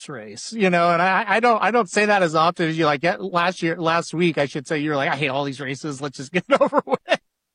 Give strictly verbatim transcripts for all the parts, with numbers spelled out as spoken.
race, you know, and I, I don't, I don't say that as often as you like last year, last week, I should say, you're like, I hate all these races. Let's just get it over with.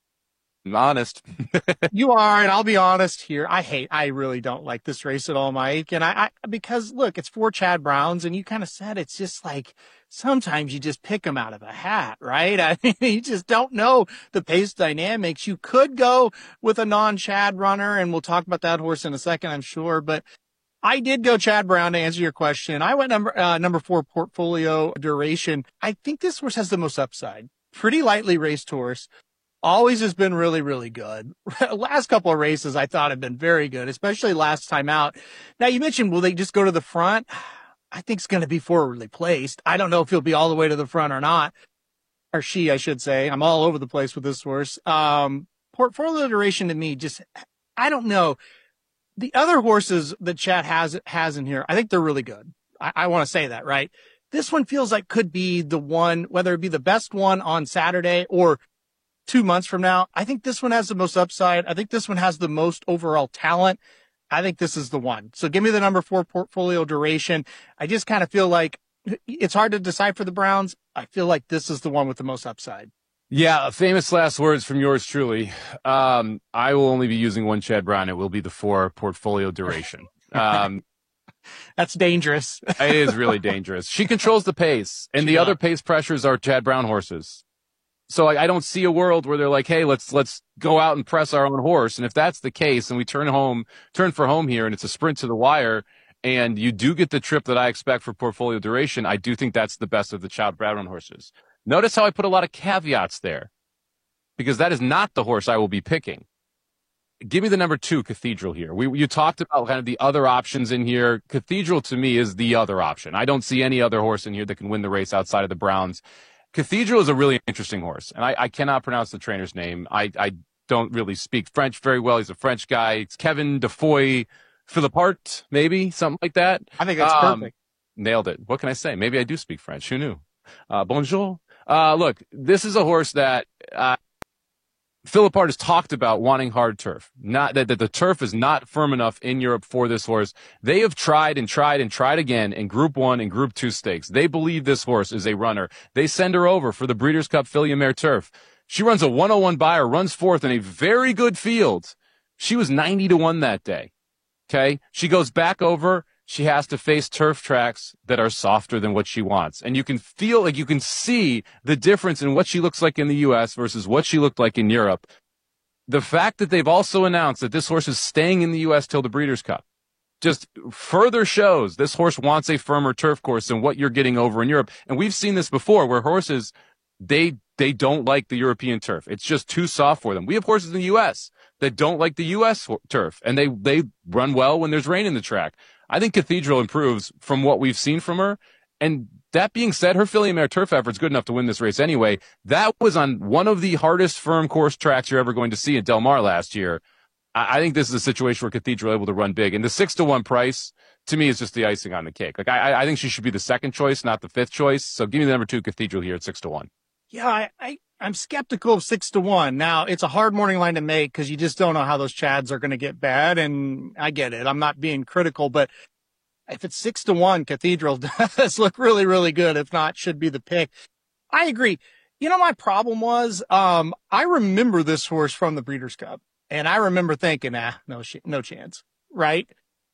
I'm honest. You are, and I'll be honest here. I hate, I really don't like this race at all, Mike. And I, I because look, it's for Chad Browns, and you kind of said it's just like sometimes you just pick them out of a hat, right? I mean, you just don't know the pace dynamics. You could go with a non-Chad runner, and we'll talk about that horse in a second, I'm sure. But I did go Chad Brown to answer your question. I went number uh, number four, Portfolio Duration. I think this horse has the most upside. Pretty lightly raced horse. Always has been really, really good. Last couple of races I thought have been very good, especially last time out. Now, you mentioned, will they just go to the front? I think it's going to be forwardly placed. I don't know if he'll be all the way to the front or not. Or she, I should say. I'm all over the place with this horse. Um, Portfolio Duration to me, just, I don't know. The other horses that Chad has, has in here, I think they're really good. I, I want to say that, right? This one feels like could be the one, whether it be the best one on Saturday or two months from now. I think this one has the most upside. I think this one has the most overall talent. I think this is the one. So give me the number four, Portfolio Duration. I just kind of feel like it's hard to decide for the Browns. I feel like this is the one with the most upside. Yeah, famous last words from yours truly. Um, I will only be using one Chad Brown. It will be the four, Portfolio Duration. Um, That's dangerous. It is really dangerous. She controls the pace, and She the does. other pace pressures are Chad Brown horses. So I, I don't see a world where they're like, hey, let's let's go out and press our own horse. And if that's the case, and we turn home, turn for home here, and it's a sprint to the wire, and you do get the trip that I expect for Portfolio Duration, I do think that's the best of the Chad Brown horses. Notice how I put a lot of caveats there, because that is not the horse I will be picking. Give me the number two, Cathedral here. We you talked about kind of the other options in here. Cathedral to me is the other option. I don't see any other horse in here that can win the race outside of the Browns. Cathedral is a really interesting horse, and I, I cannot pronounce the trainer's name. I, I don't really speak French very well. He's a French guy. It's Kevin Defoy Philippart, maybe, something like that. I think that's Um, perfect. Nailed it. What can I say? Maybe I do speak French. Who knew? Uh, bonjour. Uh, look, this is a horse that uh, Philippart has talked about wanting hard turf. Not that, that the turf is not firm enough in Europe for this horse. They have tried and tried and tried again in Group One and Group Two stakes. They believe this horse is a runner. They send her over for the Breeders' Cup Filles Mare Turf. She runs a one oh one buyer, runs fourth in a very good field. She was ninety to one that day. Okay, she goes back over. She has to face turf tracks that are softer than what she wants. And you can feel like you can see the difference in what she looks like in the U S versus what she looked like in Europe. The fact that they've also announced that this horse is staying in the U S till the Breeders' Cup just further shows this horse wants a firmer turf course than what you're getting over in Europe. And we've seen this before where horses, they, they don't like the European turf. It's just too soft for them. We have horses in the U S that don't like the U S turf, and they, they run well when there's rain in the track. I think Cathedral improves from what we've seen from her. And that being said, her Filles Mare Turf effort's good enough to win this race anyway. That was on one of the hardest firm course tracks you're ever going to see at Del Mar last year. I, I think this is a situation where Cathedral able to run big. And the six to one price, to me, is just the icing on the cake. Like I, I think she should be the second choice, not the fifth choice. So give me the number two, Cathedral, here at six to one. Yeah, I, I, I'm skeptical of six to one. Now, it's a hard morning line to make because you just don't know how those Chads are going to get bad. And I get it. I'm not being critical, but if it's six to one, Cathedral does look really, really good. If not, should be the pick. I agree. You know, my problem was, um, I remember this horse from the Breeders' Cup, and I remember thinking, ah, no, sh- no chance, right?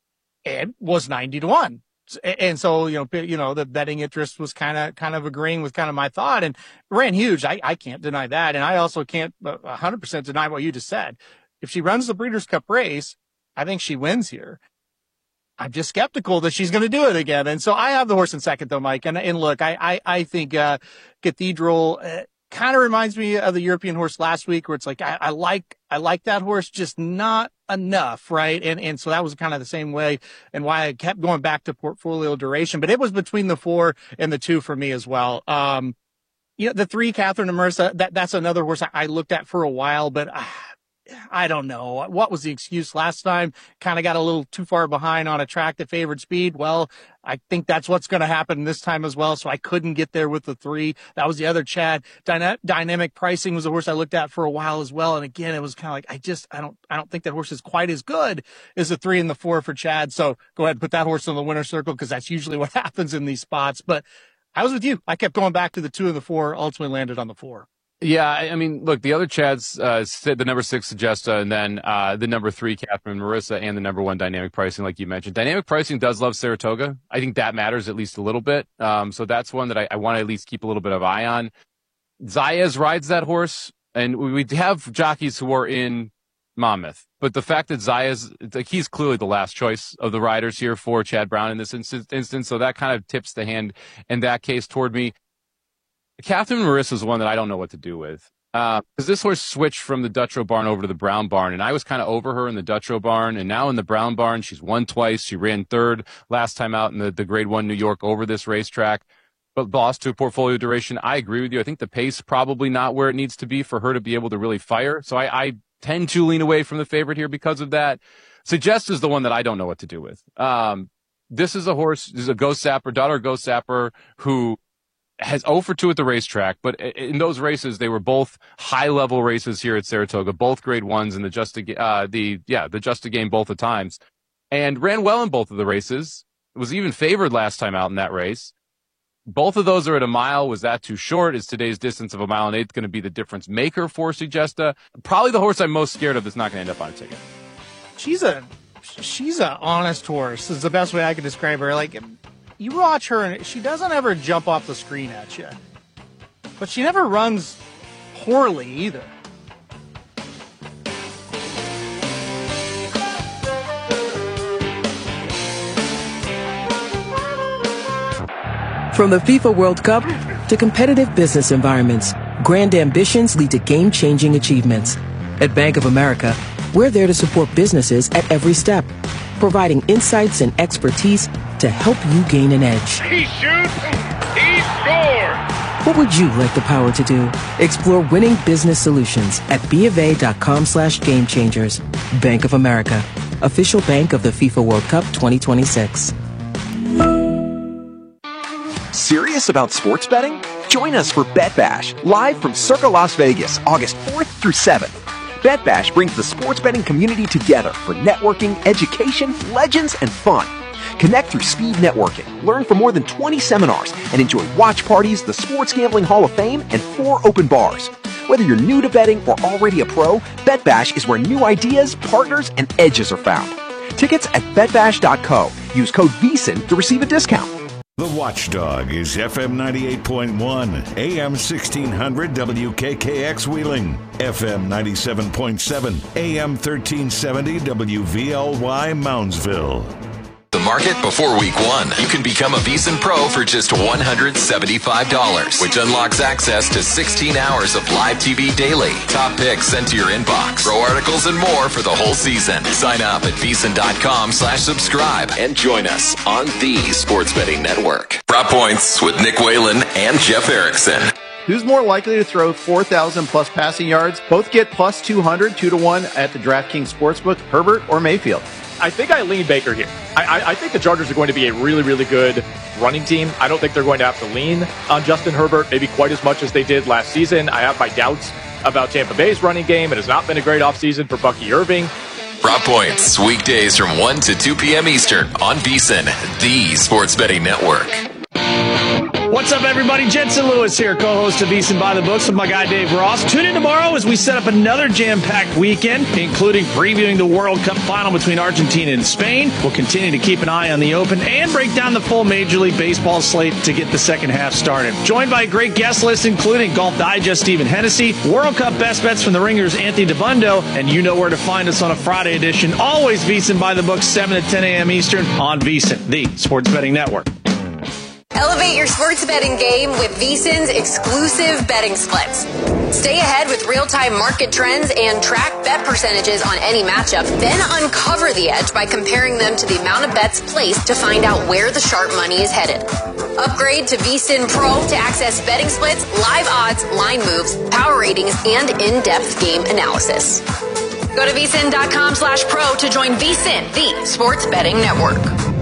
And was ninety to one. And so, you know, you know, the betting interest was kind of, kind of agreeing with kind of my thought, and ran huge. I, I can't deny that. And I also can't a hundred percent deny what you just said. If she runs the Breeders' Cup race, I think she wins here. I'm just skeptical that she's going to do it again. And so I have the horse in second though, Mike. And, and look, I, I, I think, uh, Cathedral, uh, kind of reminds me of the European horse last week where it's like, I, I like, I like that horse, just not enough. Right. And, and so that was kind of the same way and why I kept going back to Portfolio Duration, but it was between the four and the two for me as well. Um, you know, the three, Catherine and Marissa, that, that's another horse I, I looked at for a while, but uh, I don't know. What was the excuse last time? Kind of got a little too far behind on a track that favored speed. Well, I think that's what's going to happen this time as well. So I couldn't get there with the three. That was the other Chad. Dyna- dynamic pricing was a horse I looked at for a while as well. And again, it was kind of like, I just, I don't, I don't think that horse is quite as good as the three and the four for Chad. So go ahead and put that horse in the winner's circle, because that's usually what happens in these spots. But I was with you. I kept going back to the two and the four, ultimately landed on the four. Yeah, I mean, look, the other Chads, uh, the number six, Sagesta, and then uh, the number three, Catherine Marissa, and the number one, Dynamic Pricing, like you mentioned. Dynamic Pricing does love Saratoga. I think that matters at least a little bit. Um, so that's one that I, I want to at least keep a little bit of eye on. Zayas rides that horse, and we, we have jockeys who are in Monmouth. But the fact that Zayas, like, he's clearly the last choice of the riders here for Chad Brown in this instance, so that kind of tips the hand in that case toward me. Catherine Marissa is one that I don't know what to do with. Because uh, this horse switched from the Dutrow barn over to the Brown barn, and I was kind of over her in the Dutrow barn, and now in the Brown barn, she's won twice. She ran third last time out in the, the Grade One New York over this racetrack, but lost to portfolio duration. I agree with you. I think the pace probably not where it needs to be for her to be able to really fire. So I, I tend to lean away from the favorite here because of that. Suggest is the one that I don't know what to do with. Um, this is a horse, this is a Ghost Sapper, daughter of Ghost Sapper, who has oh for two at the racetrack, but in those races, they were both high-level races here at Saratoga, both grade ones, and the just uh, the yeah the just a game both the times, and ran well in both of the races. Was even favored last time out in that race. Both of those are at a mile. Was that too short? Is today's distance of a mile and eighth going to be the difference maker for Sagesta? Probably the horse I'm most scared of that's not going to end up on a ticket. She's a she's a honest horse. Is the best way I could describe her. Like, you watch her, and she doesn't ever jump off the screen at you. But she never runs poorly either. From the FIFA World Cup to competitive business environments, grand ambitions lead to game-changing achievements. At Bank of America, we're there to support businesses at every step, providing insights and expertise to help you gain an edge. He shoots, he scores! What would you like the power to do? Explore winning business solutions at BofA.com slash game changers. Bank of America, official bank of the FIFA World Cup twenty twenty-six. Serious about sports betting? Join us for Bet Bash, live from Circa Las Vegas, August fourth through seventh. Bet Bash brings the sports betting community together for networking, education, legends, and fun. Connect through speed networking, learn from more than twenty seminars, and enjoy watch parties, the Sports Gambling Hall of Fame, and four open bars. Whether you're new to betting or already a pro, Bet Bash is where new ideas, partners, and edges are found. Tickets at bet bash dot co. Use code V S I N to receive a discount. The Watchdog is F M ninety-eight point one, A M sixteen hundred W K K X Wheeling, F M ninety-seven point seven, A M thirteen seventy W V L Y Moundsville. The market before week one. You can become a VSiN Pro for just one hundred seventy-five dollars, which unlocks access to sixteen hours of live T V daily, top picks sent to your inbox, pro articles, and more for the whole season. Sign up at VSiN.com slash subscribe and join us on the Sports Betting Network. Prop Points with Nick Whalen and Jeff Erickson. Who's more likely to throw four thousand plus passing yards? Both get plus two hundred, two to one at the DraftKings Sportsbook, Herbert or Mayfield. I think I lean Baker here. I, I, I think the Chargers are going to be a really, really good running team. I don't think they're going to have to lean on Justin Herbert maybe quite as much as they did last season. I have my doubts about Tampa Bay's running game. It has not been a great offseason for Bucky Irving. Prop Points, weekdays from one to two p.m. Eastern on VSiN, the Sports Betting Network. What's up, everybody? Jensen Lewis here, co-host of VSiN by the Books with my guy Dave Ross. Tune in tomorrow as we set up another jam-packed weekend, including previewing the World Cup final between Argentina and Spain. We'll continue to keep an eye on the Open and break down the full Major League Baseball slate to get the second half started. Joined by a great guest list, including Golf Digest Stephen Hennessy, World Cup best bets from the Ringers Anthony DeBundo, and you know where to find us on a Friday edition. Always VSiN by the Books, seven to ten a.m. Eastern on VSiN, the Sports Betting Network. Elevate your sports betting game with VSiN's exclusive betting splits. Stay ahead with real-time market trends and track bet percentages on any matchup. Then uncover the edge by comparing them to the amount of bets placed to find out where the sharp money is headed. Upgrade to VSiN Pro to access betting splits, live odds, line moves, power ratings, and in-depth game analysis. Go to vsin.com slash pro to join vsin, the sports betting network.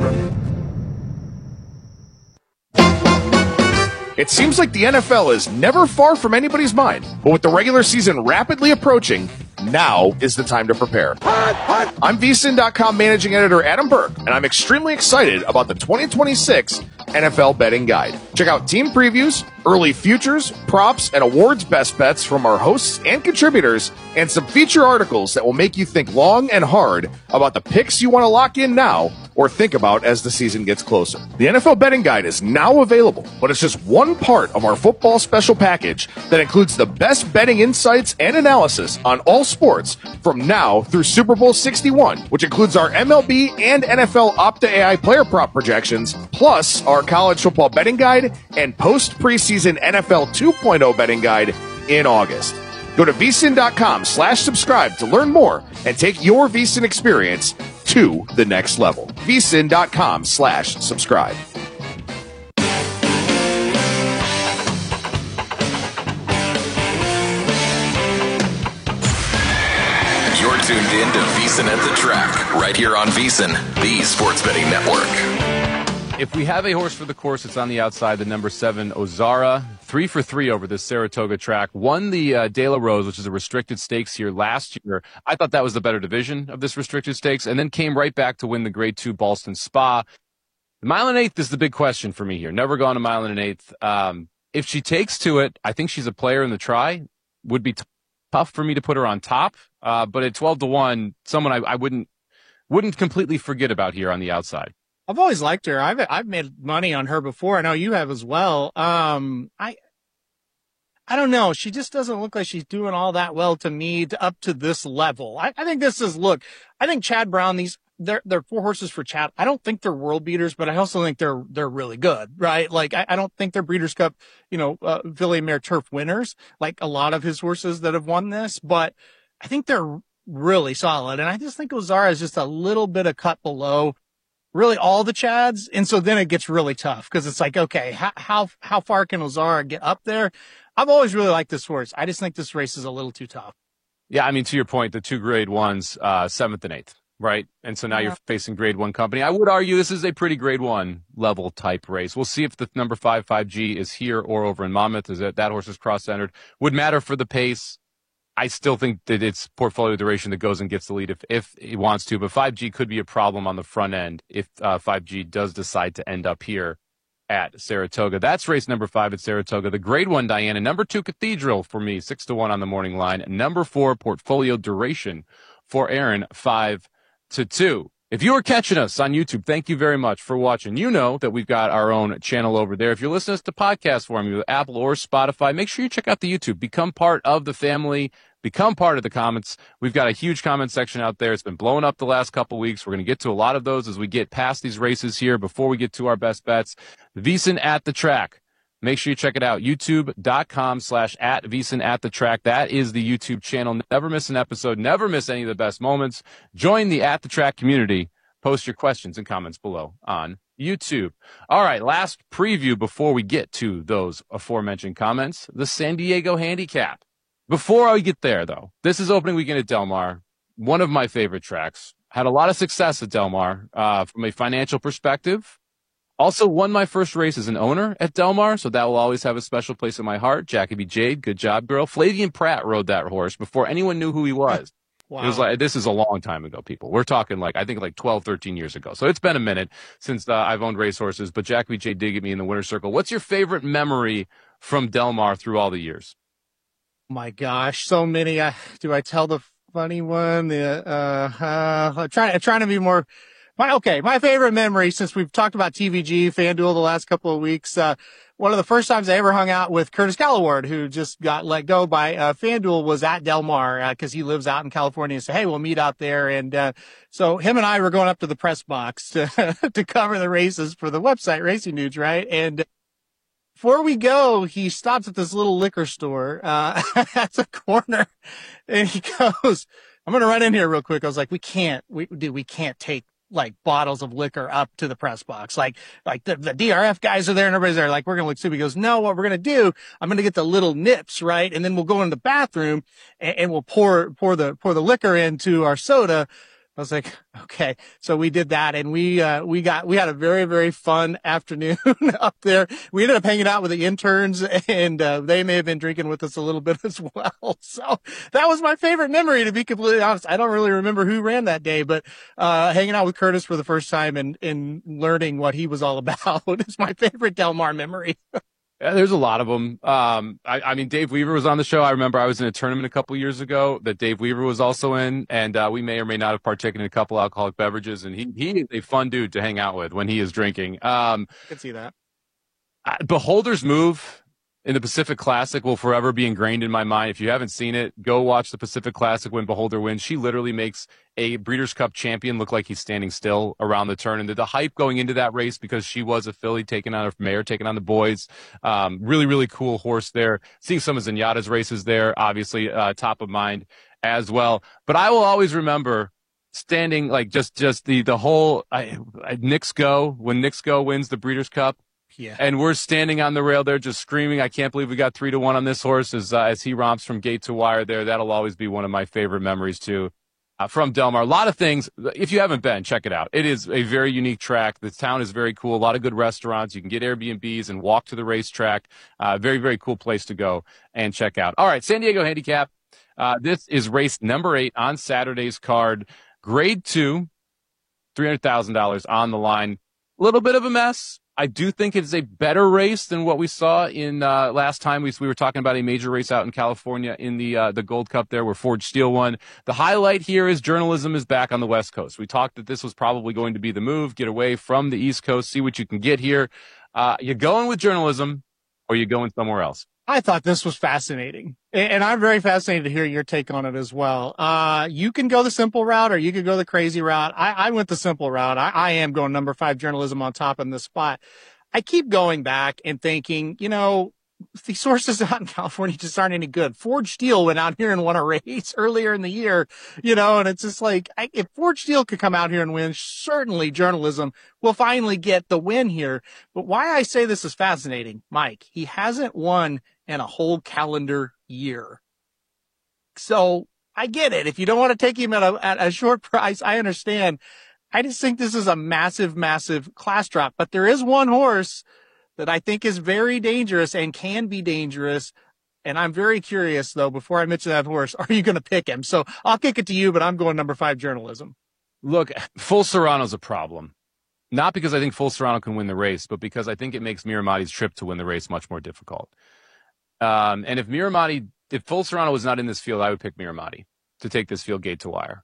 It seems like the N F L is never far from anybody's mind, but with the regular season rapidly approaching, now is the time to prepare. I'm V S I N dot com managing editor Adam Burke, and I'm extremely excited about the twenty twenty-six N F L betting guide. Check out team previews, early futures, props, and awards best bets from our hosts and contributors, and some feature articles that will make you think long and hard about the picks you want to lock in now or think about as the season gets closer. The N F L betting guide is now available, but it's just one part of our football special package that includes the best betting insights and analysis on all sports from now through Super Bowl sixty-one, which includes our M L B and N F L Opta A I player prop projections, plus our college football betting guide and post-preseason N F L two point oh betting guide in August. Go to vsin.com slash subscribe to learn more and take your VSiN experience to the next level. vsin.com slash subscribe. You're tuned in to VSiN at the Track, right here on VSiN, the sports betting network. If we have a horse for the course, it's on the outside, the number seven, Ozara. Three for three over this Saratoga track. Won the uh, De La Rose, which is a restricted stakes here last year. I thought that was the better division of this restricted stakes, and then came right back to win the Grade two Ballston Spa. The mile and eighth is the big question for me here. Never gone a mile and an eighth. Um, if she takes to it, I think she's a player in the try. Would be t- tough for me to put her on top, uh, but at twelve to one, someone I, I wouldn't wouldn't completely forget about here on the outside. I've always liked her. I've I've made money on her before. I know you have as well. Um, I I don't know. She just doesn't look like she's doing all that well to me to up to this level. I, I think this is look. I think Chad Brown. These they're they're four horses for Chad. I don't think they're world beaters, but I also think they're they're really good, right? Like I, I don't think they're Breeders' Cup, you know, uh, Filly Mare Turf winners like a lot of his horses that have won this. But I think they're really solid, and I just think Ozara is just a little bit of cut below really all the Chads. And so then it gets really tough because it's like, okay, how, how, how far can Ozara get up there? I've always really liked this horse. I just think this race is a little too tough. Yeah. I mean, to your point, the two grade ones, uh, seventh and eighth, right? And so now yeah. You're facing grade one company. I would argue this is a pretty grade one level type race. We'll see if the number five, five G is here or over in Monmouth. Is that that horse is cross-centered? Would matter for the pace. I still think that it's portfolio duration that goes and gets the lead if, if it wants to, but five G could be a problem on the front end if uh, five G does decide to end up here at Saratoga. That's race number five at Saratoga. The grade one, Diana. Number two, Cathedral for me, six to one on the morning line. Number four, portfolio duration for Aaron, five to two. If you are catching us on YouTube, thank you very much for watching. You know that we've got our own channel over there. If you're listening to podcast form with Apple or Spotify, make sure you check out the YouTube. Become part of the family. Become part of the comments. We've got a huge comment section out there. It's been blowing up the last couple weeks. We're going to get to a lot of those as we get past these races here before we get to our best bets. VSiN at the Track. Make sure you check it out. YouTube.com slash at VSiN at the Track. That is the YouTube channel. Never miss an episode. Never miss any of the best moments. Join the At the Track community. Post your questions and comments below on YouTube. All right, last preview before we get to those aforementioned comments. The San Diego Handicap. Before I get there, though, this is opening weekend at Del Mar. One of my favorite tracks. Had a lot of success at Del Mar uh, from a financial perspective. Also won my first race as an owner at Del Mar, so that will always have a special place in my heart. Jacoby Jade, good job, girl. Flavian Pratt rode that horse before anyone knew who he was. Wow. It was like, this is a long time ago, people. We're talking like, I think like twelve, thirteen years ago. So it's been a minute since uh, I've owned racehorses, but Jacoby Jade did get me in the winner's circle. What's your favorite memory from Del Mar through all the years? My gosh, so many. Uh, do I tell the funny one? The uh, uh, I'm trying, I'm trying to be more. My okay, my favorite memory since we've talked about T V G, FanDuel the last couple of weeks. Uh, one of the first times I ever hung out with Curtis Galloward, who just got let go by uh, FanDuel, was at Del Mar because uh, he lives out in California. And said, "Hey, we'll meet out there." And uh, so him and I were going up to the press box to to cover the races for the website Racing Nudes, right? And before we go, he stops at this little liquor store, uh, at the corner, and he goes, "I'm going to run in here real quick." I was like, we can't, we, dude, we can't take like bottles of liquor up to the press box. Like, like the, the D R F guys are there and everybody's there. Like, we're going to look stupid. He goes, no, what we're going to do, I'm going to get the little nips, right? And then we'll go in the bathroom and, and we'll pour, pour the, pour the liquor into our soda. I was like, okay. So we did that and we, uh, we got, we had a very, very fun afternoon up there. We ended up hanging out with the interns and, uh, they may have been drinking with us a little bit as well. So that was my favorite memory, to be completely honest. I don't really remember who ran that day, but, uh, hanging out with Curtis for the first time and, and learning what he was all about is my favorite Del Mar memory. Yeah, there's a lot of them. Um, I, I mean, Dave Weaver was on the show. I remember I was in a tournament a couple years ago that Dave Weaver was also in, and uh, we may or may not have partaken in a couple alcoholic beverages. And he he is a fun dude to hang out with when he is drinking. Um, I can see that. Uh, Beholder's move in the Pacific Classic will forever be ingrained in my mind. If you haven't seen it, go watch the Pacific Classic when Beholder wins. She literally makes a Breeders' Cup champion look like he's standing still around the turn. And the, the hype going into that race, because she was a filly taking on her mare, taking on the boys. Um, really, really cool horse there. Seeing some of Zenyatta's races there, obviously uh, top of mind as well. But I will always remember standing, like just just the, the whole I, I, Knicks Go, when Knicks Go wins the Breeders' Cup. Yeah. And we're standing on the rail there just screaming, I can't believe we got three to one on this horse as, uh, as he romps from gate to wire there. That'll always be one of my favorite memories, too, uh, from Del Mar. A lot of things. If you haven't been, check it out. It is a very unique track. The town is very cool. A lot of good restaurants. You can get Airbnbs and walk to the racetrack. Uh, very, very cool place to go and check out. All right, San Diego Handicap. Uh, this is race number eight on Saturday's card. Grade two, three hundred thousand dollars on the line. A little bit of a mess. I do think it's a better race than what we saw in uh, last time. We, we were talking about a major race out in California in the uh, the Gold Cup there where Forged Steel won. The highlight here is journalism is back on the West Coast. We talked that this was probably going to be the move, get away from the East Coast, see what you can get here. Uh, you going with journalism or you going somewhere else? I thought this was fascinating, and I'm very fascinated to hear your take on it as well. Uh, you can go the simple route or you could go the crazy route. I, I went the simple route. I, I am going number five journalism on top in this spot. I keep going back and thinking, you know, the sources out in California just aren't any good. Forged Steel went out here and won a race earlier in the year, you know, and it's just like, I, if Forged Steel could come out here and win, certainly journalism will finally get the win here. But why I say this is fascinating, Mike, he hasn't won in a whole calendar year. So I get it. If you don't want to take him at a, at a short price, I understand. I just think this is a massive, massive class drop. But there is one horse that I think is very dangerous and can be dangerous. And I'm very curious, though, before I mention that horse, are you going to pick him? So I'll kick it to you, but I'm going number five journalism. Look, Full Serrano's a problem. Not because I think Full Serrano can win the race, but because I think it makes Miramati's trip to win the race much more difficult. Um, and if Miramati, if Full Serrano was not in this field, I would pick Miramati to take this field gate to wire.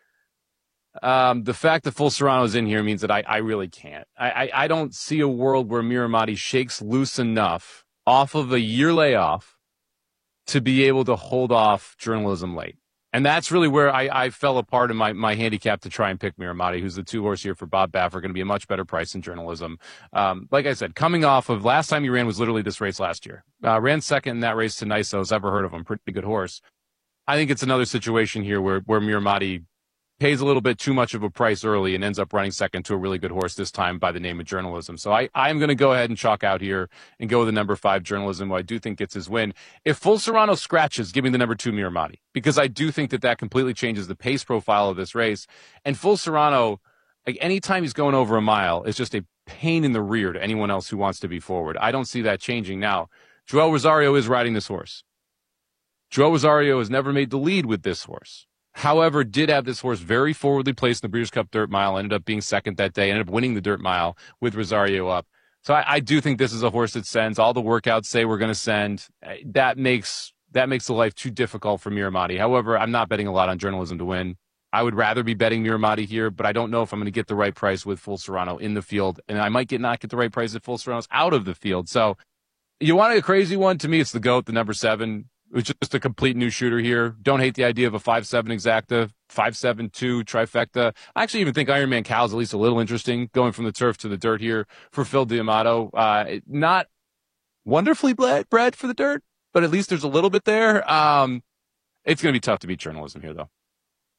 Um, the fact that Full Serrano is in here means that I, I really can't. I, I, I don't see a world where Miramati shakes loose enough off of a year layoff to be able to hold off journalism late. And that's really where I, I fell apart in my, my handicap to try and pick Miramati, who's the two horse here for Bob Baffert, going to be a much better price than journalism. Um, like I said, coming off of last time he ran was literally this race last year. Uh, ran second in that race to Nisos. Ever heard of him? Pretty good horse. I think it's another situation here where, where Miramati pays a little bit too much of a price early and ends up running second to a really good horse this time by the name of journalism. So I, I'm going to go ahead and chalk out here and go with the number five journalism, who I do think gets his win. If Full Serrano scratches, give me the number two Miramati, because I do think that that completely changes the pace profile of this race. And Full Serrano, like anytime he's going over a mile, is just a pain in the rear to anyone else who wants to be forward. I don't see that changing. Now, Joel Rosario is riding this horse. Joel Rosario has never made the lead with this horse. However, did have this horse very forwardly placed in the Breeders' Cup Dirt Mile, ended up being second that day, ended up winning the Dirt Mile with Rosario up. So I, I do think this is a horse that sends. All the workouts say we're going to send. That makes that makes the life too difficult for Miramati. However, I'm not betting a lot on journalism to win. I would rather be betting Miramati here, but I don't know if I'm going to get the right price with Full Serrano in the field, and I might get not get the right price if Full Serrano's out of the field. So you want a crazy one? To me, it's the GOAT, the number seven. It's just a complete new shooter here. Don't hate the idea of a five seven exacta, five seven two trifecta. I actually even think Ironman Cal's at least a little interesting, going from the turf to the dirt here for Phil D'Amato. Uh, not wonderfully bred, bred for the dirt, but at least there's a little bit there. Um, it's going to be tough to beat journalism here, though.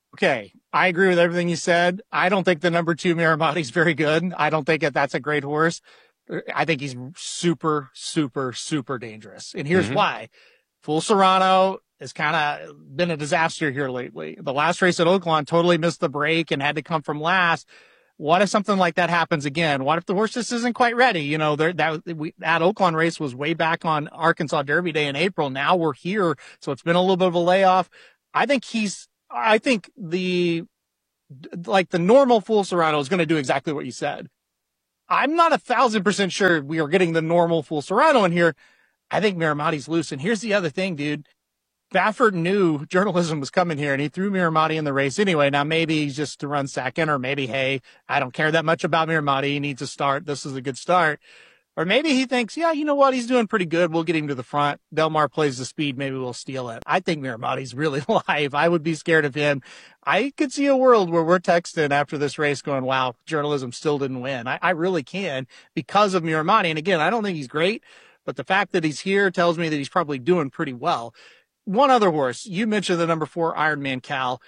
Okay, I agree with everything you said. I don't think the number two Miramati's very good. I don't think that that's a great horse. I think he's super, super, super dangerous. And here's mm-hmm. why. Full Serrano has kind of been a disaster here lately. The last race at Oaklawn totally missed the break and had to come from last. What if something like that happens again? What if the horse just isn't quite ready? You know, there, that we, that Oaklawn race was way back on Arkansas Derby Day in April. Now we're here. So it's been a little bit of a layoff. I think he's, I think the, like the normal Full Serrano is going to do exactly what you said. I'm not a thousand percent sure we are getting the normal Full Serrano in here. I think Miramati's loose. And here's the other thing, dude. Baffert knew journalism was coming here and he threw Miramati in the race anyway. Now maybe he's just to run second, or maybe, hey, I don't care that much about Miramati. He needs to start. This is a good start. Or maybe he thinks, yeah, you know what? He's doing pretty good. We'll get him to the front. Del Mar plays the speed. Maybe we'll steal it. I think Miramati's really live. I would be scared of him. I could see a world where we're texting after this race going, wow, journalism still didn't win. I, I really can because of Miramati. And again, I don't think he's great, but the fact that he's here tells me that he's probably doing pretty well. One other horse, you mentioned the number four Ironman Cal.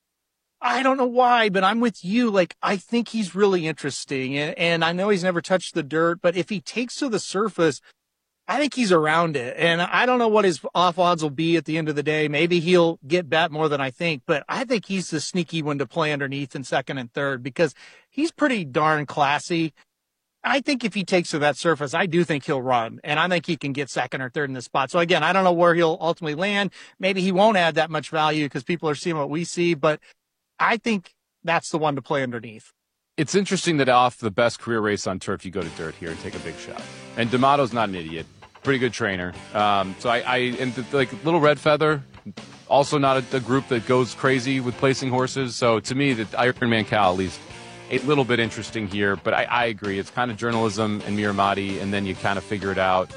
I don't know why, but I'm with you. Like, I think he's really interesting. And, and I know he's never touched the dirt, but if he takes to the surface, I think he's around it. And I don't know what his off odds will be at the end of the day. Maybe he'll get bet more than I think, but I think he's the sneaky one to play underneath in second and third because he's pretty darn classy. I think if he takes to that surface, I do think he'll run, and I think he can get second or third in the spot. So again, I don't know where he'll ultimately land. Maybe he won't add that much value because people are seeing what we see, but I think that's the one to play underneath. It's interesting that off the best career race on turf, you go to dirt here and take a big shot. And D'Amato's not an idiot. Pretty good trainer. Um, so I, I and the, like Little Red Feather, also not a, a group that goes crazy with placing horses. So to me, the Ironman Cal at least a little bit interesting here, but I, I agree. It's kind of journalism and Miramati, and then you kind of figure it out.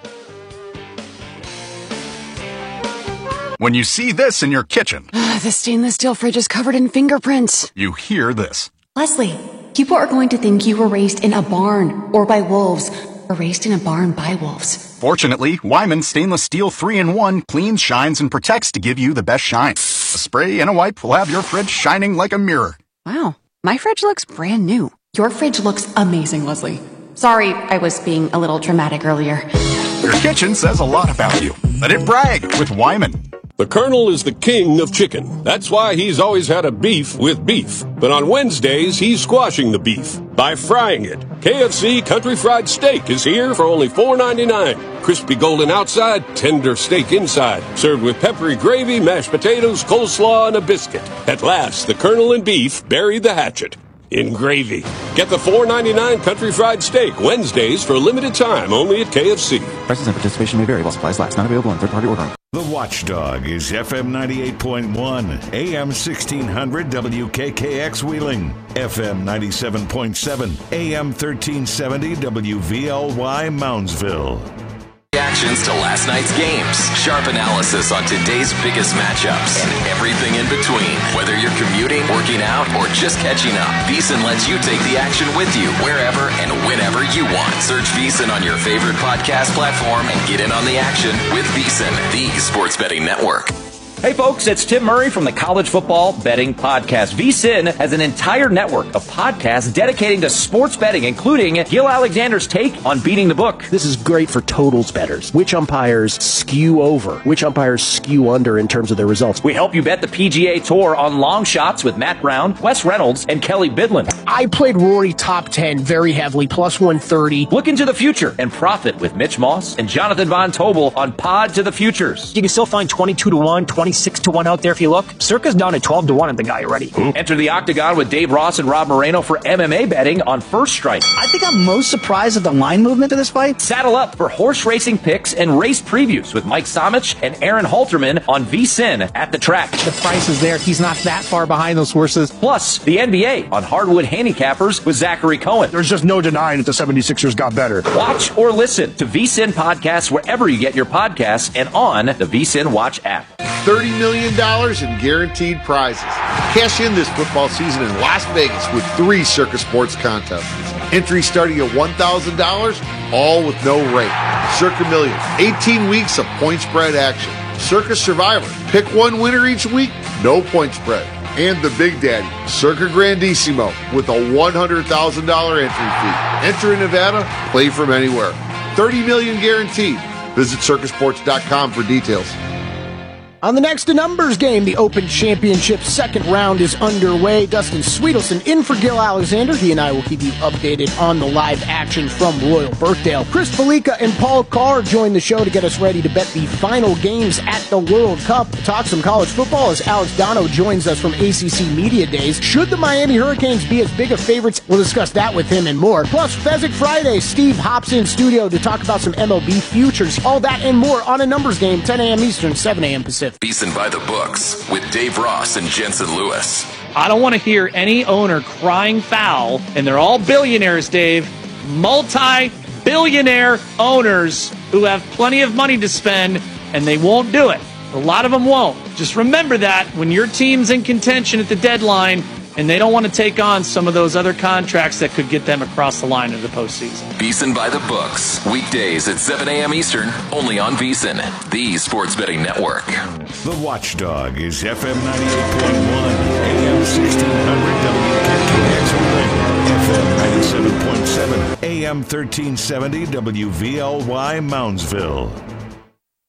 When you see this in your kitchen, the stainless steel fridge is covered in fingerprints. You hear this. Leslie, people are going to think you were raised in a barn or by wolves, or raised in a barn by wolves. Fortunately, Wyman Stainless Steel three in one cleans, shines, and protects to give you the best shine. A spray and a wipe will have your fridge shining like a mirror. Wow. My fridge looks brand new. Your fridge looks amazing, Leslie. Sorry, I was being a little dramatic earlier. Your kitchen says a lot about you. Let it brag with Wyman. The Colonel is the king of chicken. That's why he's always had a beef with beef. But on Wednesdays, he's squashing the beef by frying it. K F C Country Fried Steak is here for only four ninety-nine. Crispy golden outside, tender steak inside. Served with peppery gravy, mashed potatoes, coleslaw, and a biscuit. At last, the Colonel and beef bury the hatchet in gravy. Get the four ninety-nine Country Fried Steak Wednesdays for a limited time only at K F C. Prices and participation may vary while supplies last. Not available on third-party ordering. The Watchdog is F M ninety-eight point one, A M sixteen hundred W K K X Wheeling, F M ninety-seven point seven, A M thirteen seventy W V L Y Moundsville. Reactions to last night's games, sharp analysis on today's biggest matchups, and everything in between. Whether you're commuting, working out, or just catching up, VSiN lets you take the action with you wherever and whenever you want. Search VSiN on your favorite podcast platform and get in on the action with VSiN, the sports betting network. Hey folks, it's Tim Murray from the College Football Betting Podcast. VSiN has an entire network of podcasts dedicating to sports betting, including Gil Alexander's take on beating the book. This is great for totals bettors. Which umpires skew over? Which umpires skew under in terms of their results? We help you bet the P G A Tour on long shots with Matt Brown, Wes Reynolds, and Kelly Bidlin. I played Rory top ten very heavily, plus one thirty. Look into the future and profit with Mitch Moss and Jonathan Von Tobel on Pod to the Futures. You can still find twenty-two to one, twenty-six to one out there if you look. Circa's down at twelve to one at the guy already. Enter the Octagon with Dave Ross and Rob Moreno for M M A betting on First Strike. I think I'm most surprised at the line movement of this fight. Saddle up for horse racing picks and race previews with Mike Somich and Aaron Halterman on VSiN at the track. The price is there. He's not that far behind those horses. Plus, the N B A on Hardwood Handicappers with Zachary Cohen. There's just no denying that the seventy-sixers got better. Watch or listen to VSiN podcasts wherever you get your podcasts and on the VSiN Watch app. thirty million dollars in guaranteed prizes. Cash in this football season in Las Vegas with three Circa Sports contests. Entry starting at one thousand dollars, all with no rate. Circa Millions, eighteen weeks of point spread action. Circa Survivor, pick one winner each week, no point spread. And the Big Daddy, Circa Grandissimo, with a one hundred thousand dollars entry fee. Enter in Nevada, play from anywhere. thirty million dollars guaranteed. Visit circa sports dot com for details. On the next to numbers game, the Open Championship second round is underway. Dustin Sweetelson in for Gil Alexander. He and I will keep you updated on the live action from Royal Birkdale. Chris Felica and Paul Carr join the show to get us ready to bet the final games at the World Cup. Talk some college football as Alex Dono joins us from A C C Media Days. Should the Miami Hurricanes be as big of favorites? We'll discuss that with him and more. Plus, Fezzik Friday, Steve hops in studio to talk about some M L B futures. All that and more on a numbers game, ten a.m. Eastern, seven a.m. Pacific. VSiN by the Books with Dave Ross and Jensen Lewis. I don't want to hear any owner crying foul, and they're all billionaires, Dave. Multi-billionaire owners who have plenty of money to spend, and they won't do it. A lot of them won't. Just remember that when your team's in contention at the deadline, and they don't want to take on some of those other contracts that could get them across the line in the postseason. VSiN by the Books, weekdays at seven a.m. Eastern, only on VSiN, the sports betting network. The Watchdog is F M ninety-eight point one, A M sixteen hundred W K K X Wheeling, F M ninety-seven point seven, A M thirteen seventy W V L Y Moundsville.